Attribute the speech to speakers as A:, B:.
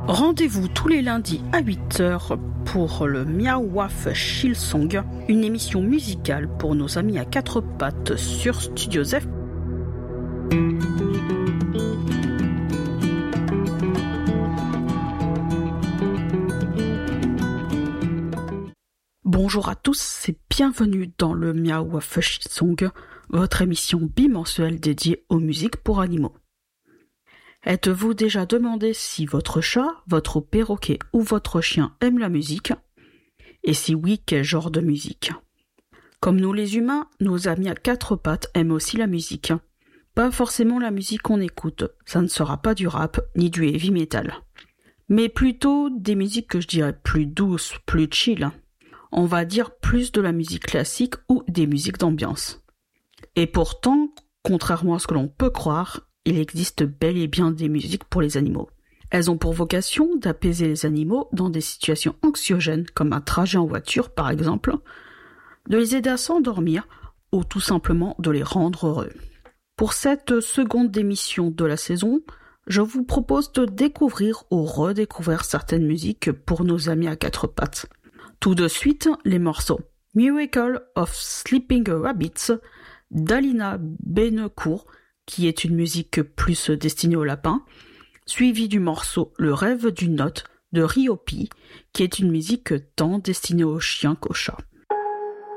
A: Rendez-vous tous les lundis à 8h pour le Miao Waf Chill Song, une émission musicale pour nos amis à quatre pattes sur Studio Zef. Bonjour à tous et bienvenue dans le Miao Waf Chill Song, votre émission bimensuelle dédiée aux musiques pour animaux. Êtes-vous déjà demandé si votre chat, votre perroquet ou votre chien aime la musique? Et si oui, quel genre de musique? Comme nous les humains, nos amis à quatre pattes aiment aussi la musique. Pas forcément la musique qu'on écoute, ça ne sera pas du rap ni du heavy metal. Mais plutôt des musiques que je dirais plus douces, plus chill. On va dire plus de la musique classique ou des musiques d'ambiance. Et pourtant, contrairement à ce que l'on peut croire, il existe bel et bien des musiques pour les animaux. Elles ont pour vocation d'apaiser les animaux dans des situations anxiogènes, comme un trajet en voiture par exemple, de les aider à s'endormir ou tout simplement de les rendre heureux. Pour cette seconde émission de la saison, je vous propose de découvrir ou redécouvrir certaines musiques pour nos amis à quatre pattes. Tout de suite, les morceaux Miracle of Sleeping Rabbits d'Alina Benecourt, qui est une musique plus destinée aux lapins, suivi du morceau Le rêve d'une note de Ryopi, qui est une musique tant destinée aux chiens qu'aux chats.